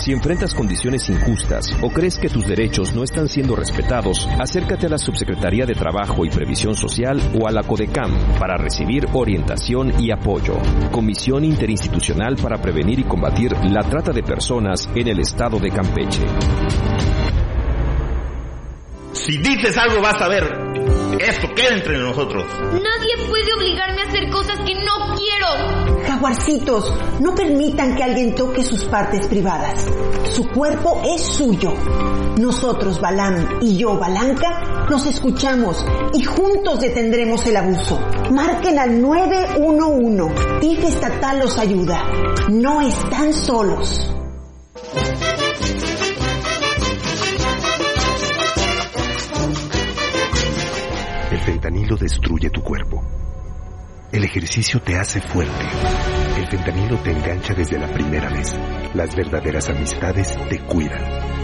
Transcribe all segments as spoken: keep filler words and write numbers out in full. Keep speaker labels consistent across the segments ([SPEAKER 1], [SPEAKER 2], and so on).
[SPEAKER 1] Si enfrentas condiciones injustas o crees que tus derechos no están siendo respetados, acércate a la Subsecretaría de Trabajo y Previsión Social o a la CODECAM para recibir orientación y apoyo. Comisión Interinstitucional para Prevenir y Combatir la Trata de Personas en el Estado de Campeche.
[SPEAKER 2] Si dices algo vas a ver. Esto queda entre nosotros.
[SPEAKER 3] Nadie puede obligarme a hacer cosas que no quiero.
[SPEAKER 4] Jaguarcitos, no permitan que alguien toque sus partes privadas. Su cuerpo es suyo. Nosotros, Balam y yo, Balanca, nos escuchamos y juntos detendremos el abuso. Marquen al nueve uno uno. D I F estatal los ayuda. No están solos.
[SPEAKER 5] El fentanilo destruye tu cuerpo. El ejercicio te hace fuerte. El fentanilo te engancha desde la primera vez. Las verdaderas amistades te cuidan.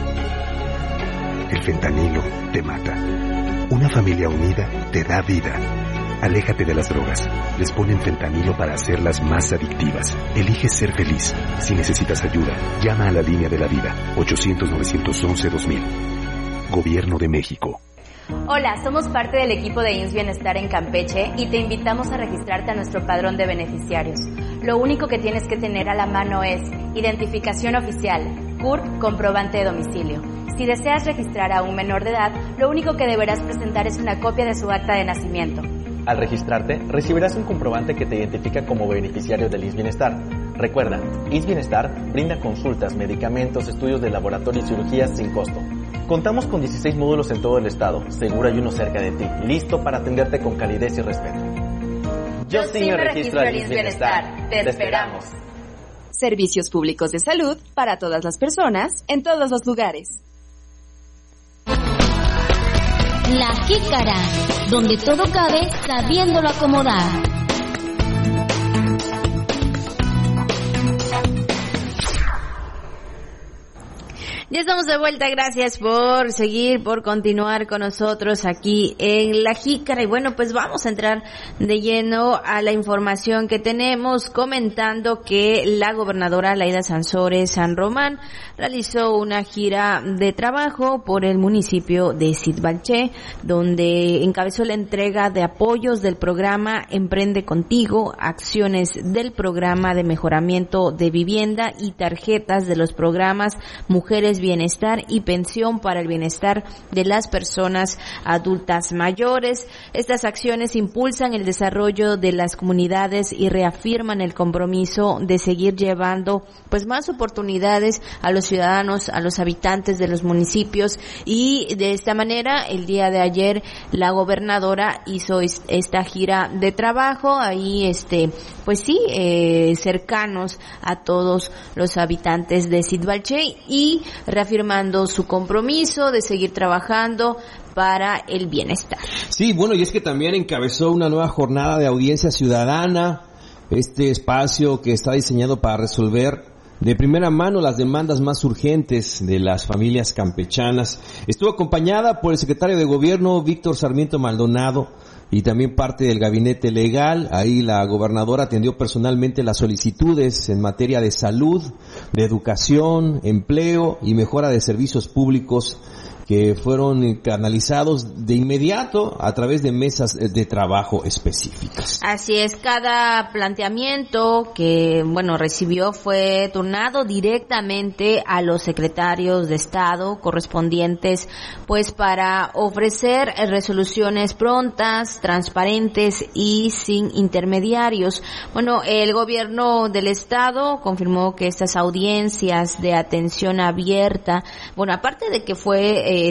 [SPEAKER 5] El fentanilo te mata. Una familia unida te da vida. Aléjate de las drogas. Les ponen fentanilo para hacerlas más adictivas. Elige ser feliz. Si necesitas ayuda, llama a la línea de la vida. ochocientos, novecientos once, dos mil. Gobierno de México.
[SPEAKER 6] Hola, somos parte del equipo de I M S S Bienestar en Campeche y te invitamos a registrarte a nuestro padrón de beneficiarios. Lo único que tienes que tener a la mano es identificación oficial, C U R P, comprobante de domicilio. Si deseas registrar a un menor de edad, lo único que deberás presentar es una copia de su acta de nacimiento.
[SPEAKER 7] Al registrarte, recibirás un comprobante que te identifica como beneficiario del I M S S Bienestar. Recuerda, I M S S Bienestar brinda consultas, medicamentos, estudios de laboratorio y cirugías sin costo. Contamos con dieciséis módulos en todo el estado, seguro hay uno cerca de ti, listo para atenderte con calidez y respeto.
[SPEAKER 6] Yo sí me registro al I M S S Bienestar. Te esperamos.
[SPEAKER 8] Servicios públicos de salud para todas las personas, en todos los lugares.
[SPEAKER 9] La Jícara, donde todo cabe sabiéndolo acomodar.
[SPEAKER 10] Ya estamos de vuelta, gracias por seguir, por continuar con nosotros aquí en La Jícara. Y bueno, pues vamos a entrar de lleno a la información que tenemos, comentando que la gobernadora Laida Sansores San Román realizó una gira de trabajo por el municipio de Sitbalché, donde encabezó la entrega de apoyos del programa Emprende Contigo, acciones del programa de mejoramiento de vivienda y tarjetas de los programas Mujeres Bienestar y Pensión para el Bienestar de las Personas Adultas Mayores. Estas acciones impulsan el desarrollo de las comunidades y reafirman el compromiso de seguir llevando pues más oportunidades a los ciudadanos, a los habitantes de los municipios, y de esta manera el día de ayer la gobernadora hizo esta gira de trabajo ahí este pues sí eh, cercanos a todos los habitantes de Sitbalché y reafirmando su compromiso de seguir trabajando para el bienestar.
[SPEAKER 11] Sí, bueno, y es que también encabezó una nueva jornada de audiencia ciudadana, este espacio que está diseñado para resolver de primera mano las demandas más urgentes de las familias campechanas. Estuvo acompañada por el secretario de Gobierno, Víctor Sarmiento Maldonado, y también parte del gabinete legal. Ahí la gobernadora atendió personalmente las solicitudes en materia de salud, de educación, empleo y mejora de servicios públicos que fueron canalizados de inmediato a través de mesas de trabajo específicas.
[SPEAKER 10] Así es, cada planteamiento que, bueno, recibió fue turnado directamente a los secretarios de Estado correspondientes, pues para ofrecer resoluciones prontas, transparentes y sin intermediarios. Bueno, el gobierno del Estado confirmó que estas audiencias de atención abierta, bueno, aparte de que fue eh,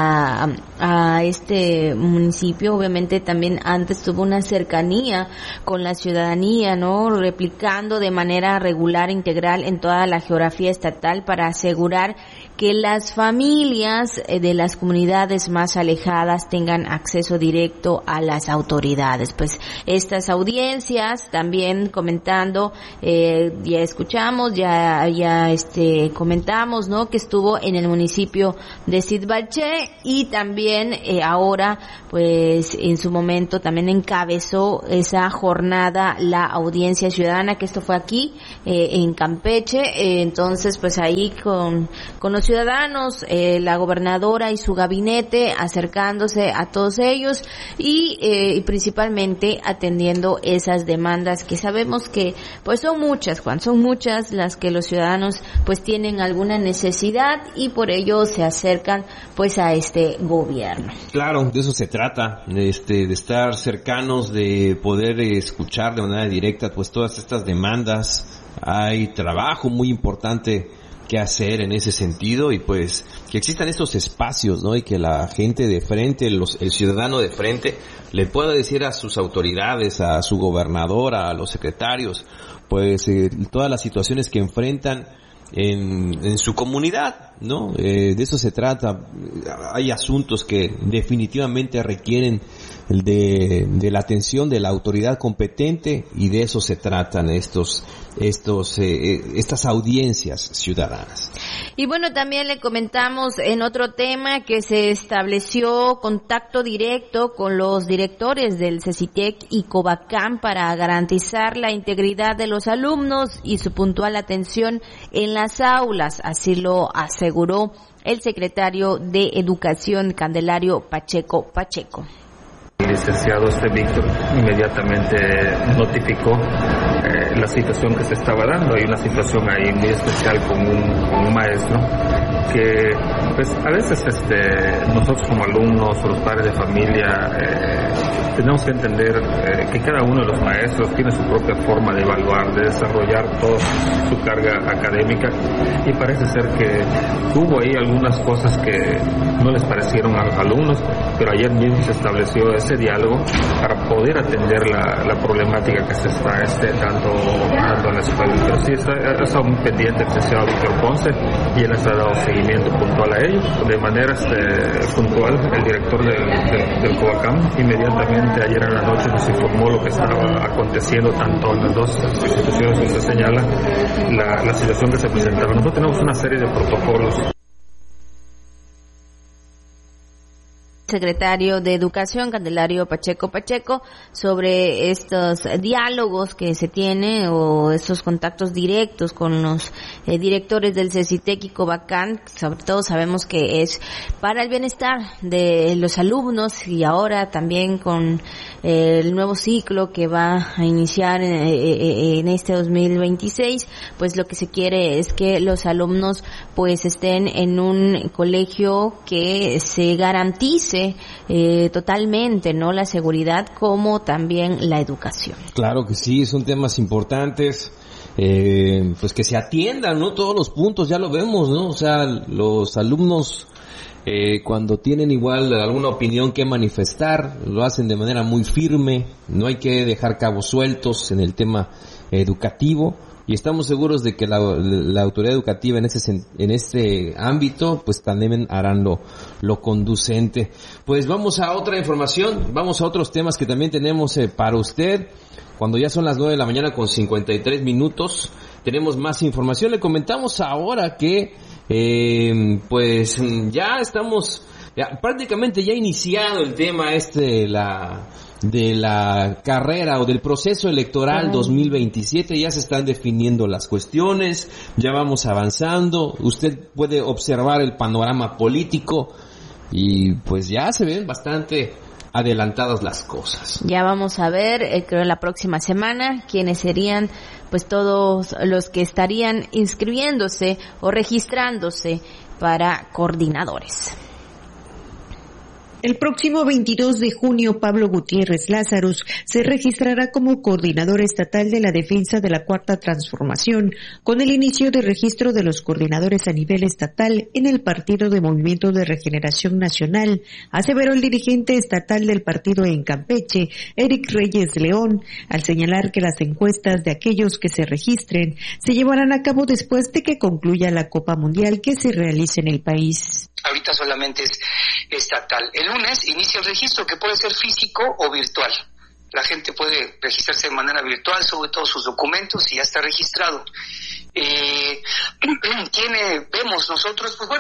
[SPEAKER 10] A, a este municipio, obviamente también antes tuvo una cercanía con la ciudadanía, ¿no? Replicando de manera regular, integral en toda la geografía estatal para asegurar que las familias de las comunidades más alejadas tengan acceso directo a las autoridades. Pues estas audiencias también comentando, eh, ya escuchamos, ya ya este comentamos, ¿no? Que estuvo en el municipio de Sitbalché Bache, y también eh, ahora pues en su momento también encabezó esa jornada la Audiencia Ciudadana, que esto fue aquí eh, en Campeche. Eh, entonces pues ahí con con los ciudadanos, eh, la gobernadora y su gabinete acercándose a todos ellos y, eh, y principalmente atendiendo esas demandas que sabemos que pues son muchas, Juan, son muchas las que los ciudadanos pues tienen alguna necesidad y por ello se acercan pues a este gobierno.
[SPEAKER 11] Claro, de eso se trata, este, de estar cercanos, de poder escuchar de manera directa pues todas estas demandas. Hay trabajo muy importante que hacer en ese sentido y pues que existan estos espacios, ¿no? Y que la gente de frente, los, el ciudadano de frente le pueda decir a sus autoridades, a su gobernadora, a los secretarios, pues eh, todas las situaciones que enfrentan en, en su comunidad, ¿no? Eh, de eso se trata. Hay asuntos que definitivamente requieren de, de la atención de la autoridad competente y de eso se tratan estos, estos, eh, estas audiencias ciudadanas.
[SPEAKER 10] Y bueno, también le comentamos en otro tema que se estableció contacto directo con los directores del CECITEC y Covacam para garantizar la integridad de los alumnos y su puntual atención en las aulas, así lo aseguró el secretario de Educación, Candelario Pacheco Pacheco.
[SPEAKER 12] El licenciado este Víctor inmediatamente notificó eh, la situación que se estaba dando. Hay una situación ahí muy especial con un, con un maestro que pues a veces este nosotros como alumnos o los padres de familia eh, tenemos que entender eh, que cada uno de los maestros tiene su propia forma de evaluar, de desarrollar toda su carga académica y parece ser que hubo ahí algunas cosas que no les parecieron a los alumnos, pero ayer mismo se estableció ese diálogo para poder atender la, la problemática que se está este, dando, dando en la escuela. Pero sí, está, ha estado muy pendiente el licenciado Víctor Ponce y él ha dado seguimiento puntual a ellos. De manera este, puntual, el director del, del, del Covacam inmediatamente ayer en la noche nos informó lo que estaba aconteciendo tanto en las dos instituciones que se señala, la, la situación que se presentaba. Nosotros tenemos una serie de protocolos.
[SPEAKER 10] Secretario de Educación, Candelario Pacheco Pacheco, sobre estos diálogos que se tiene o estos contactos directos con los eh, directores del CECITEC y Covacam. Sobre todo sabemos que es para el bienestar de los alumnos y ahora también con eh, el nuevo ciclo que va a iniciar en, eh, en este dos mil veintiséis, pues lo que se quiere es que los alumnos pues estén en un colegio que se garantice Eh, totalmente, ¿no? La seguridad como también la educación.
[SPEAKER 11] Claro que sí, son temas importantes, eh, pues que se atiendan, ¿no? Todos los puntos, ya lo vemos, ¿no? O sea, los alumnos eh, cuando tienen igual alguna opinión que manifestar, lo hacen de manera muy firme, no hay que dejar cabos sueltos en el tema educativo. Y estamos seguros de que la, la autoridad educativa en ese en este ámbito pues también harán lo, lo conducente. Pues vamos a otra información, vamos a otros temas que también tenemos eh, para usted. Cuando ya son las nueve de la mañana con cincuenta y tres minutos, tenemos más información. Le comentamos ahora que eh, pues ya estamos, ya, prácticamente ya iniciado el tema este, la... de la carrera o del proceso electoral dos mil veintisiete, ya se están definiendo las cuestiones, ya vamos avanzando, usted puede observar el panorama político y pues ya se ven bastante adelantadas las cosas.
[SPEAKER 10] Ya vamos a ver, eh, creo la próxima semana, quiénes serían pues todos los que estarían inscribiéndose o registrándose para coordinadores.
[SPEAKER 13] El próximo veintidós de junio, Pablo Gutiérrez Lázaros se registrará como coordinador estatal de la defensa de la Cuarta Transformación, con el inicio de registro de los coordinadores a nivel estatal en el Partido de Movimiento de Regeneración Nacional, aseveró el dirigente estatal del partido en Campeche, Eric Reyes León, al señalar que las encuestas de aquellos que se registren se llevarán a cabo después de que concluya la Copa Mundial que se realice en el país.
[SPEAKER 14] Ahorita solamente es estatal. El lunes inicia el registro, que puede ser físico o virtual. La gente puede registrarse de manera virtual, sube todos sus documentos y ya está registrado. Eh, tiene, vemos nosotros, pues bueno,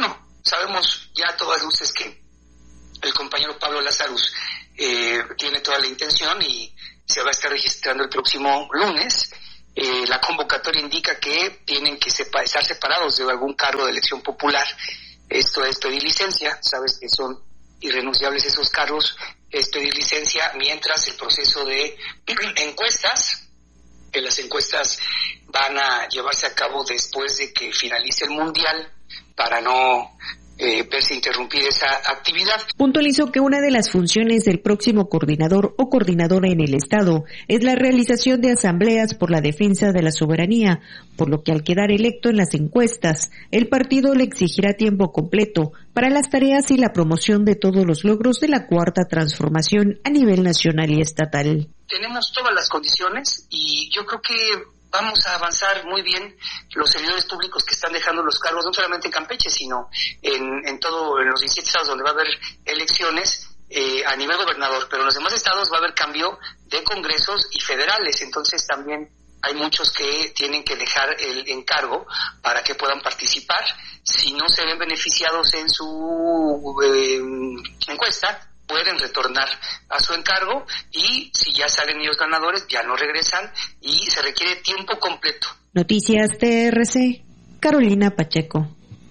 [SPEAKER 14] sabemos ya a todas luces que el compañero Pablo Lazarus eh, tiene toda la intención y se va a estar registrando el próximo lunes. Eh, la convocatoria indica que tienen que sepa- estar separados de algún cargo de elección popular. Esto es pedir licencia, sabes que son irrenunciables esos cargos, es pedir licencia mientras el proceso de encuestas, que las encuestas van a llevarse a cabo después de que finalice el Mundial para no eh, verse interrumpida esa actividad.
[SPEAKER 13] Puntualizó que una de las funciones del próximo coordinador o coordinadora en el Estado es la realización de asambleas por la defensa de la soberanía, por lo que al quedar electo en las encuestas, el partido le exigirá tiempo completo para las tareas y la promoción de todos los logros de la Cuarta Transformación a nivel nacional y estatal.
[SPEAKER 14] Tenemos todas las condiciones y yo creo que vamos a avanzar muy bien los servidores públicos que están dejando los cargos, no solamente en Campeche, sino en, en todo, en los diecisiete estados donde va a haber elecciones eh, a nivel gobernador, pero en los demás estados va a haber cambio de congresos y federales, entonces también hay muchos que tienen que dejar el encargo para que puedan participar. Si no se ven beneficiados en su eh, encuesta, pueden retornar a su encargo y si ya salen ellos ganadores, ya no regresan y se requiere tiempo completo.
[SPEAKER 13] Noticias T R C, Carolina Pacheco.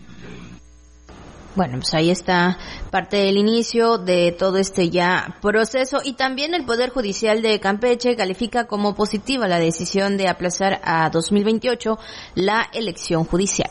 [SPEAKER 10] Bueno, pues ahí está parte del inicio de todo este ya proceso y también el Poder Judicial de Campeche califica como positiva la decisión de aplazar a dos mil veintiocho la elección judicial.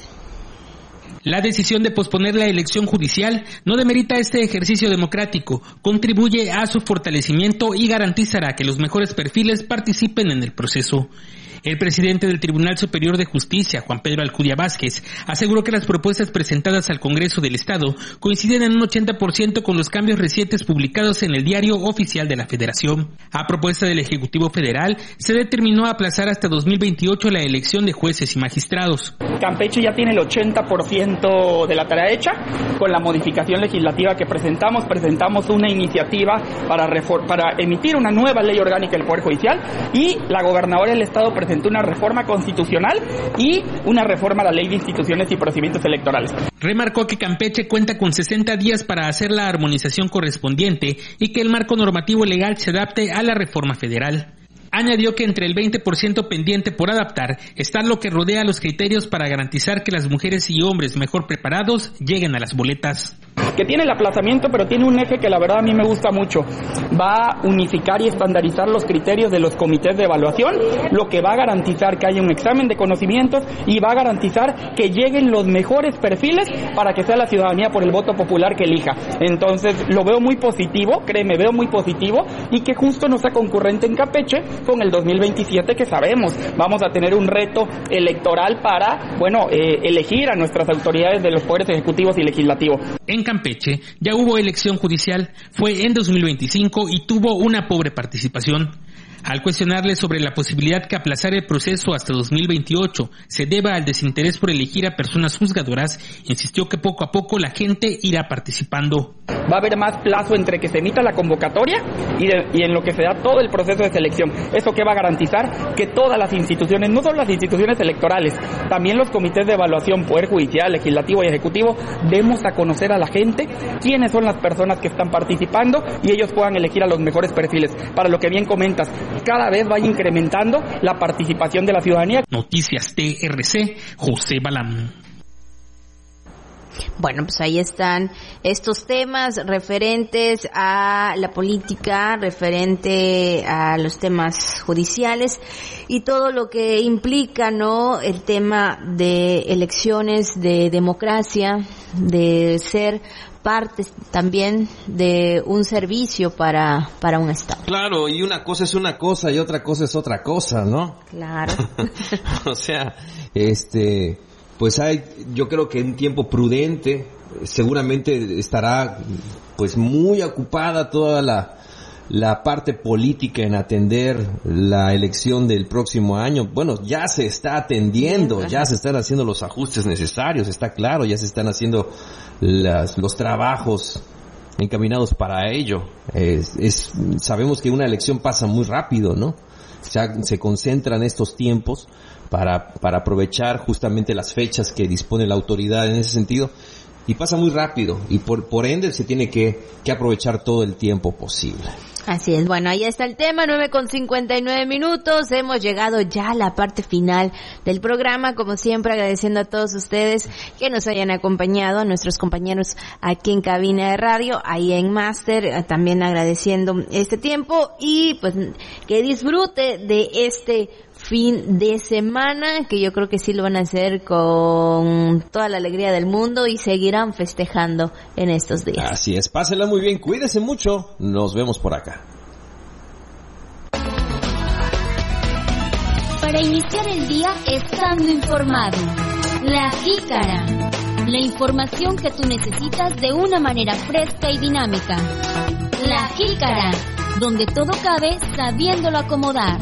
[SPEAKER 15] La decisión de posponer la elección judicial no demerita este ejercicio democrático, contribuye a su fortalecimiento y garantizará que los mejores perfiles participen en el proceso. El presidente del Tribunal Superior de Justicia, Juan Pedro Alcudia Vázquez, aseguró que las propuestas presentadas al Congreso del Estado coinciden en un ochenta por ciento con los cambios recientes publicados en el Diario Oficial de la Federación. A propuesta del Ejecutivo Federal, se determinó aplazar hasta dos mil veintiocho la elección de jueces y magistrados.
[SPEAKER 16] Campeche ya tiene el ochenta por ciento de la tarea hecha. Con la modificación legislativa que presentamos, presentamos una iniciativa para, refor- para emitir una nueva ley orgánica del Poder Judicial y la gobernadora del Estado presentó una reforma constitucional y una reforma a la Ley de Instituciones y Procedimientos Electorales.
[SPEAKER 15] Remarcó que Campeche cuenta con sesenta días para hacer la armonización correspondiente y que el marco normativo legal se adapte a la reforma federal. Añadió que entre el veinte por ciento pendiente por adaptar está lo que rodea los criterios para garantizar que las mujeres y hombres mejor preparados lleguen a las boletas.
[SPEAKER 16] Que tiene el aplazamiento, pero tiene un eje que la verdad a mí me gusta mucho. Va a unificar y estandarizar los criterios de los comités de evaluación, lo que va a garantizar que haya un examen de conocimientos y va a garantizar que lleguen los mejores perfiles para que sea la ciudadanía por el voto popular que elija. Entonces lo veo muy positivo, créeme, veo muy positivo y que justo no sea concurrente en Campeche con el dos mil veintisiete, que sabemos vamos a tener un reto electoral para, bueno, eh, elegir a nuestras autoridades de los poderes ejecutivos y legislativos.
[SPEAKER 15] En Campeche ya hubo elección judicial, fue en dos mil veinticinco y tuvo una pobre participación. Al cuestionarle sobre la posibilidad que aplazar el proceso hasta dos mil veintiocho se deba al desinterés por elegir a personas juzgadoras, insistió que poco a poco la gente irá participando.
[SPEAKER 16] Va a haber más plazo entre que se emita la convocatoria y, de, y en lo que se da todo el proceso de selección. ¿Eso qué va a garantizar? Que todas las instituciones, no solo las instituciones electorales, también los comités de evaluación, Poder Judicial, Legislativo y Ejecutivo, demos a conocer a la gente quiénes son las personas que están participando y ellos puedan elegir a los mejores perfiles. Para lo que bien comentas, cada vez vaya incrementando la participación de la ciudadanía.
[SPEAKER 15] Noticias T R C, José Balam.
[SPEAKER 10] Bueno, pues ahí están estos temas referentes a la política, referente a los temas judiciales y todo lo que implica, ¿no? El tema de elecciones, de democracia, de ser parte también de un servicio para para un Estado.
[SPEAKER 11] Claro, y una cosa es una cosa y otra cosa es otra cosa, ¿no?
[SPEAKER 10] Claro.
[SPEAKER 11] O sea, este, pues hay, yo creo que un tiempo prudente, seguramente estará pues muy ocupada toda la la parte política en atender la elección del próximo año. Bueno, ya se está atendiendo, Bien, ya se están haciendo los ajustes necesarios, está claro, ya se están haciendo las, los trabajos encaminados para ello. Es, es, sabemos que una elección pasa muy rápido, ¿no? Se, se concentran estos tiempos para, para aprovechar justamente las fechas que dispone la autoridad en ese sentido. y pasa muy rápido y por, por ende se tiene que, que aprovechar todo el tiempo posible.
[SPEAKER 10] Así es, bueno, ahí está el tema, nueve con cincuenta y nueve minutos, hemos llegado ya a la parte final del programa, como siempre agradeciendo a todos ustedes que nos hayan acompañado, a nuestros compañeros aquí en cabina de radio, ahí en Máster, también agradeciendo este tiempo y pues que disfrute de este fin de semana, que yo creo que sí lo van a hacer con toda la alegría del mundo y seguirán festejando en estos días.
[SPEAKER 11] Así es, pásenla muy bien, cuídense mucho, nos vemos por acá.
[SPEAKER 9] Para iniciar el día estando informado. La Jícara. La información que tú necesitas de una manera fresca y dinámica. La Jícara, donde todo cabe sabiéndolo acomodar.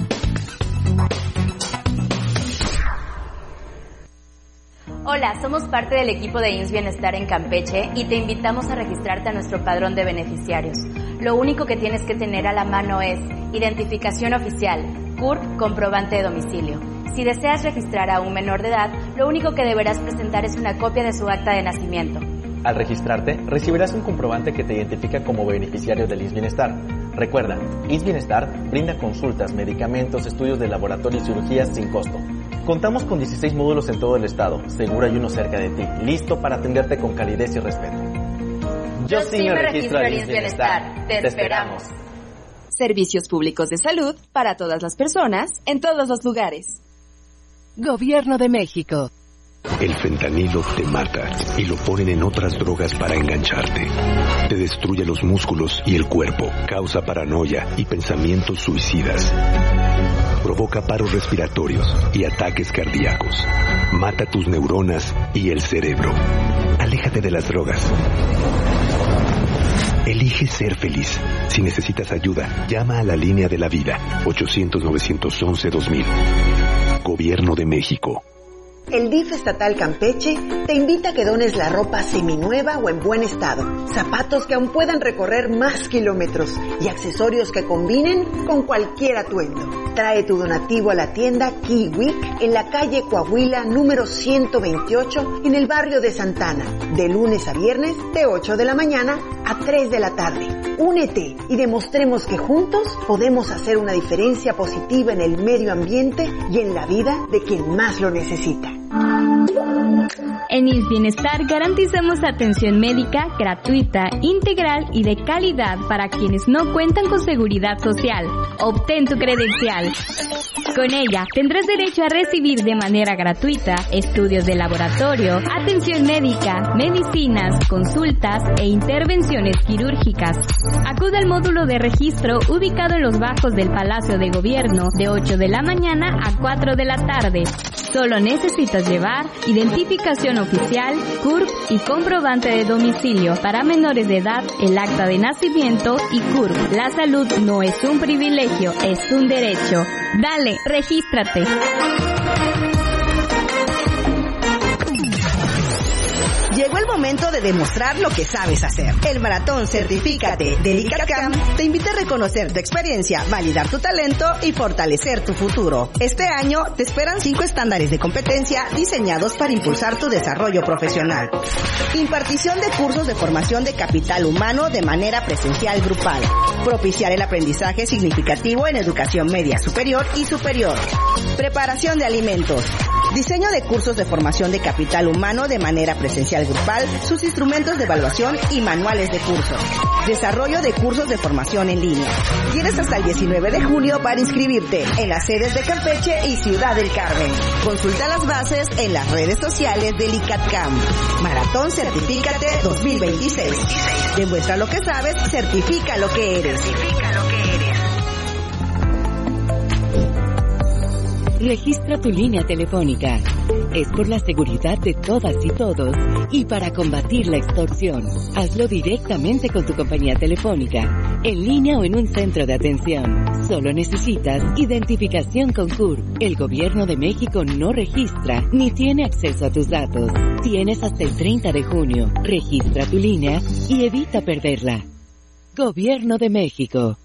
[SPEAKER 6] Hola, somos parte del equipo de I M S S Bienestar en Campeche y te invitamos a registrarte a nuestro padrón de beneficiarios. Lo único que tienes que tener a la mano es identificación oficial, C U R P, comprobante de domicilio. Si deseas registrar a un menor de edad, lo único que deberás presentar es una copia de su acta de nacimiento.
[SPEAKER 7] Al registrarte, recibirás un comprobante que te identifica como beneficiario del I M S S Bienestar. Recuerda, I M S S Bienestar brinda consultas, medicamentos, estudios de laboratorio y cirugías sin costo. Contamos con dieciséis módulos en todo el estado, seguro hay uno cerca de ti, listo para atenderte con calidez y respeto.
[SPEAKER 6] Yo sí me registro al I M S S Bienestar. Te esperamos.
[SPEAKER 8] Servicios públicos de salud para todas las personas, en todos los lugares. Gobierno de México.
[SPEAKER 5] El fentanilo te mata y lo ponen en otras drogas para engancharte. Te destruye los músculos y el cuerpo, causa paranoia y pensamientos suicidas. Provoca paros respiratorios y ataques cardíacos. Mata tus neuronas y el cerebro. Aléjate de las drogas. Elige ser feliz. Si necesitas ayuda, llama a la línea de la vida, ochocientos, novecientos once, dos mil. Gobierno de México.
[SPEAKER 4] El D I F estatal Campeche te invita a que dones la ropa seminueva o en buen estado, zapatos que aún puedan recorrer más kilómetros y accesorios que combinen con cualquier atuendo. Trae tu donativo a la tienda Kiwik en la calle Coahuila número ciento veintiocho en el barrio de Santana, de lunes a viernes de ocho de la mañana a tres de la tarde. Únete y demostremos que juntos podemos hacer una diferencia positiva en el medio ambiente y en la vida de quien más lo necesita.
[SPEAKER 17] En I M S S Bienestar garantizamos atención médica gratuita, integral y de calidad para quienes no cuentan con seguridad social. Obtén tu credencial. Con ella tendrás derecho a recibir de manera gratuita estudios de laboratorio, atención médica, medicinas, consultas e intervenciones quirúrgicas. Acude al módulo de registro ubicado en los bajos del Palacio de Gobierno de ocho de la mañana a cuatro de la tarde. Solo necesitas llevar identificación oficial, C U R P y comprobante de domicilio. Para menores de edad, el acta de nacimiento y C U R P. La salud no es un privilegio, es un derecho. Dale, regístrate.
[SPEAKER 18] Llegó el momento de demostrar lo que sabes hacer. El Maratón Certifícate de LICATCAM te invita a reconocer tu experiencia, validar tu talento y fortalecer tu futuro. Este año te esperan cinco estándares de competencia diseñados para impulsar tu desarrollo profesional. Impartición de cursos de formación de capital humano de manera presencial grupal. Propiciar el aprendizaje significativo en educación media superior y superior. Preparación de alimentos. Diseño de cursos de formación de capital humano de manera presencial grupal, sus instrumentos de evaluación y manuales de curso. Desarrollo de cursos de formación en línea. Tienes hasta el diecinueve de junio para inscribirte en las sedes de Campeche y Ciudad del Carmen. Consulta las bases en las redes sociales de LICATCAM. Maratón Certifícate dos mil veintiséis. Demuestra lo que sabes, certifica lo que eres. Certifica lo que eres.
[SPEAKER 19] Registra tu línea telefónica. Es por la seguridad de todas y todos y para combatir la extorsión. Hazlo directamente con tu compañía telefónica, en línea o en un centro de atención. Solo necesitas identificación con C U R P. El Gobierno de México no registra ni tiene acceso a tus datos. Tienes hasta el treinta de junio. Registra tu línea y evita perderla. Gobierno de México.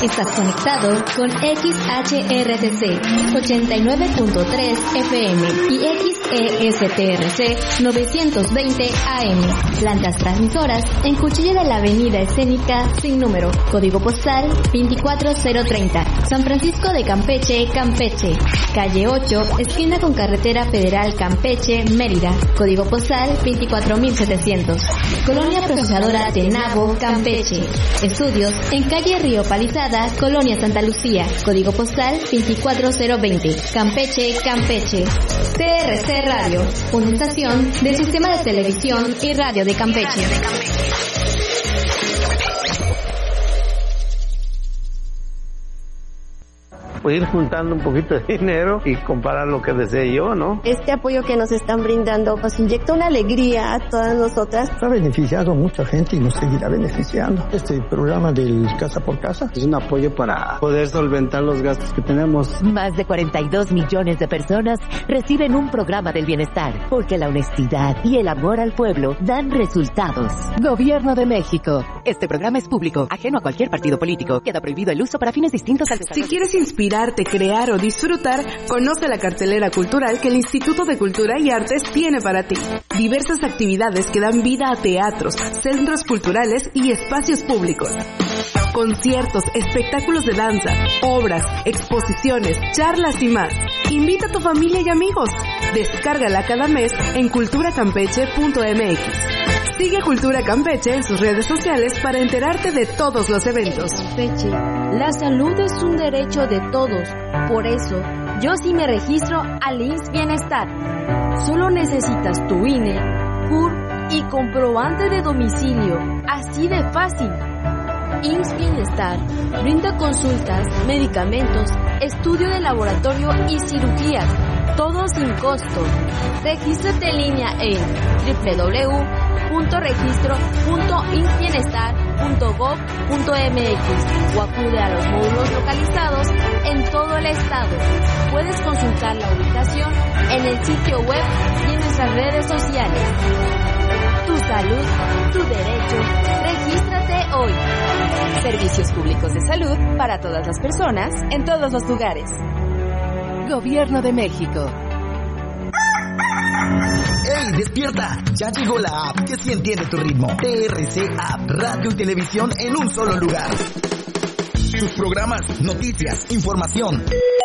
[SPEAKER 17] Estás conectado con X H R T C ochenta y nueve punto tres F M y X E S T R C novecientos veinte A M. Plantas transmisoras en Cuchilla de la Avenida Escénica sin número. Código postal veinticuatro cero treinta. San Francisco de Campeche, Campeche. Calle ocho, esquina con Carretera Federal Campeche, Mérida. Código postal veinticuatro mil setecientos. Colonia Procesadora Tenabo, Campeche. Estudios en calle Río Palizada, Colonia Santa Lucía. Código postal veinticuatro cero veinte. Campeche, Campeche. T R C Radio, una estación del Sistema de Televisión y Radio de Campeche.
[SPEAKER 20] Ir juntando un poquito de dinero y comprar lo que desee yo, ¿no?
[SPEAKER 21] Este apoyo que nos están brindando nos inyecta una alegría a todas nosotras.
[SPEAKER 22] Ha beneficiado a mucha gente y nos seguirá beneficiando. Este programa del Casa por Casa
[SPEAKER 20] es un apoyo para poder solventar los gastos que tenemos.
[SPEAKER 19] Más de cuarenta y dos millones de personas reciben un programa del bienestar, porque la honestidad y el amor al pueblo dan resultados. Gobierno de México. Este programa es público, ajeno a cualquier partido político. Queda prohibido el uso para fines distintos al desarrollo.
[SPEAKER 23] Si quieres inspirar crear o disfrutar, conoce la cartelera cultural que el Instituto de Cultura y Artes tiene para ti. Diversas actividades que dan vida a teatros, centros culturales y espacios públicos. Conciertos, espectáculos de danza, obras, exposiciones, charlas y más. Invita a tu familia y amigos. Descárgala cada mes en cultura campeche punto m x. Sigue Cultura Campeche en sus redes sociales para enterarte de todos los eventos.
[SPEAKER 24] Campeche, la salud es un derecho de todos. Por eso, yo sí me registro al I M S S Bienestar. Solo necesitas tu I N E, C U R y comprobante de domicilio. Así de fácil. I M S S Bienestar brinda consultas, medicamentos, estudio de laboratorio y cirugías. Todo sin costo. Regístrate en línea en doble u doble u doble u punto registro punto i m s s bienestar punto gov punto m x o acude a los módulos localizados en todo el estado. Puedes consultar la ubicación en el sitio web y en nuestras redes sociales. Tu salud, tu derecho. Regístrate hoy.
[SPEAKER 8] Servicios públicos de salud para todas las personas en todos los lugares. Gobierno de México.
[SPEAKER 25] ¡Ey, despierta! Ya llegó la app que sí entiende tu ritmo. T R C App, radio y televisión en un solo lugar. Tus programas, noticias, información.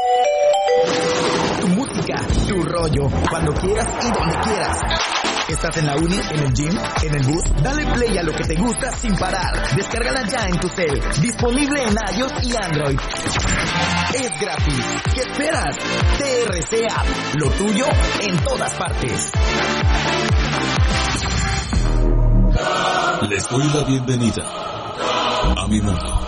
[SPEAKER 25] Tu música, tu rollo, cuando quieras y donde quieras. ¿Estás en la uni, en el gym, en el bus? Dale play a lo que te gusta sin parar. Descárgala ya en tu cel. Disponible en iOS y Android. Es gratis. ¿Qué esperas? T R C App. Lo tuyo en todas partes.
[SPEAKER 26] Les doy la bienvenida a mi mundo.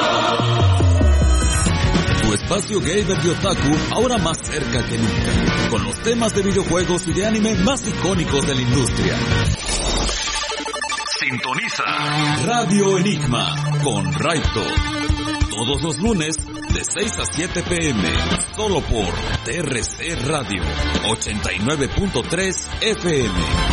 [SPEAKER 26] Tu espacio gamer y otaku ahora más cerca que nunca, con los temas de videojuegos y de anime más icónicos de la industria. Sintoniza Radio Enigma con Raito. Todos los lunes de seis a siete p m solo por T R C Radio ochenta y nueve punto tres F M.